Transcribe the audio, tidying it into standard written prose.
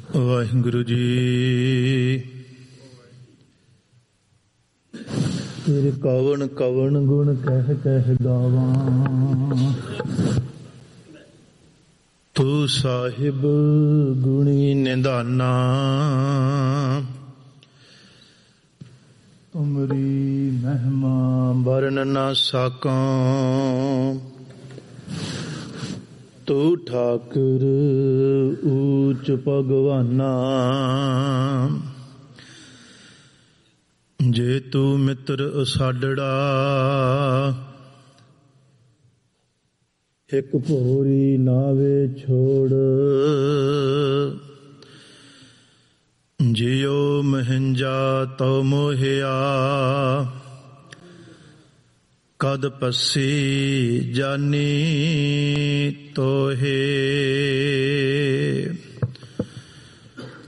ਵਾਹਿਗੁਰੂ ਜੀ। ਤੇਰੇ ਕਵਣ ਕਵਣ ਗੁਣ ਕਹਿ ਕਹਿ ਗਾਵਾਂ, ਤੂੰ ਸਾਹਿਬ ਗੁਣੀ ਨਿਧਾਨਾ। ਤੁਮਰੀ ਮਹਿਮਾ ਵਰਨ ਨਾ ਸਾਕਾਂ, ਤੂੰ ਠਾਕੁਰ ਊਚ ਭਗਵਾਨਾ। ਜੇ ਤੂੰ ਮਿੱਤਰ ਉਸਾਡੜਾ, ਇੱਕ ਭੋਰੀ ਨਾਵੇ ਛੋੜ। ਜਿਉ ਮਹਿੰਜਾ ਤਉ ਮੋਹਿਆ, ਕਦ ਪੱਸੀ ਜਾਨੀ ਤੋਹੇ।